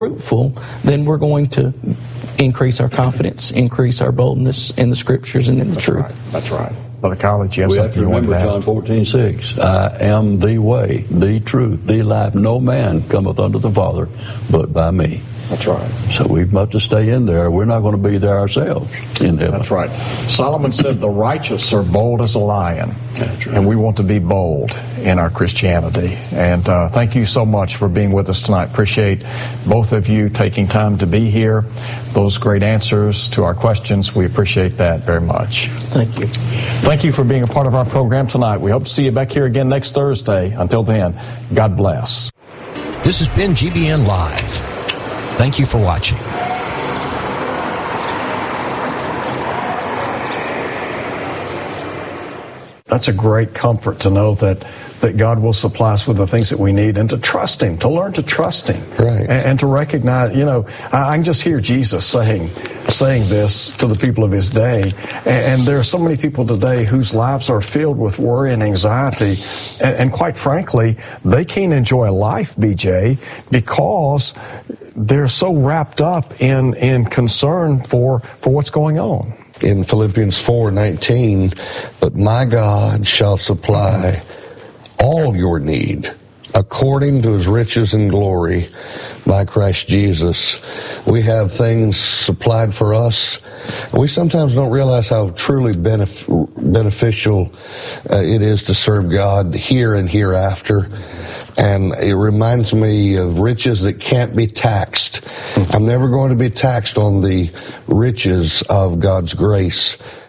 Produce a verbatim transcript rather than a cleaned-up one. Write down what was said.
fruitful, then we're going to increase our confidence, increase our boldness in the Scriptures and in the That's truth. Right. That's right. Brother College, you have we have something to you want remember to add? John fourteen six. I am the way, the truth, the life. No man cometh unto the Father but by me. That's right. So we must stay in there. We're not going to be there ourselves in heaven. That's right. Solomon said the righteous are bold as a lion. That's right. And we want to be bold in our Christianity. And uh, thank you so much for being with us tonight. Appreciate both of you taking time to be here. Those great answers to our questions, we appreciate that very much. Thank you. Thank you for being a part of our program tonight. We hope to see you back here again next Thursday. Until then, God bless. This has been G B N Live. Thank you for watching. That's a great comfort to know that, that God will supply us with the things that we need, and to trust Him, to learn to trust Him. Right. And, and to recognize, you know, I, I can just hear Jesus saying, saying this to the people of His day. And, and there are so many people today whose lives are filled with worry and anxiety. And, and quite frankly, they can't enjoy life, B J, because they're so wrapped up in, in concern for, for what's going on. In Philippians four nineteen, but my God shall supply all your need according to His riches and glory by Christ Jesus. We have things supplied for us. We sometimes don't realize how truly benef- beneficial uh, it is to serve God here and hereafter. And it reminds me of riches that can't be taxed. I'm never going to be taxed on the riches of God's grace.